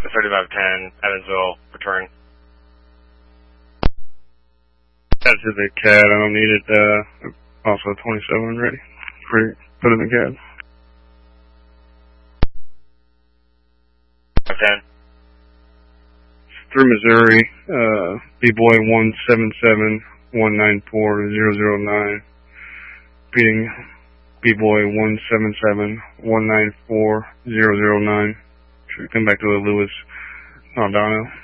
3510, Evansville, return. That's to the CAD. I don't need it. Also 27 ready. Put in the CAD. 10. Through Missouri, B-Boy 177-194-009. Repeating, B-Boy 177-194-009. Should we come back to the Lewis Aldano?